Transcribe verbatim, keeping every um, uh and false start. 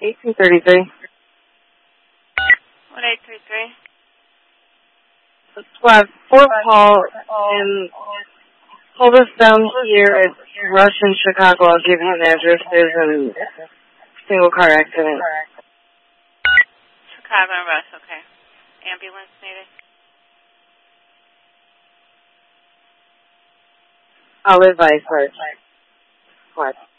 eighteen thirty-three. one eight three three. Squad Fort Paul and hold us down here at Rush in Chicago. I'll give you an address. There's a single car accident. Chicago and Rush, okay. Ambulance needed? I'll advise her. What?